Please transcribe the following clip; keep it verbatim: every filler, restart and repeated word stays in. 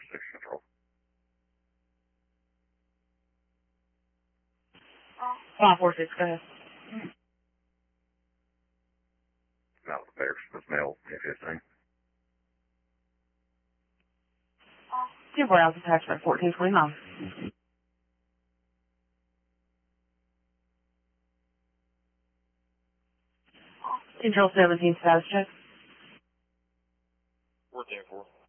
six control. five four six, go ahead. Not the bears, the male F fifteen. Two Browns attachment fourteen twenty-nine. Control seventeen, status check. fourteen four.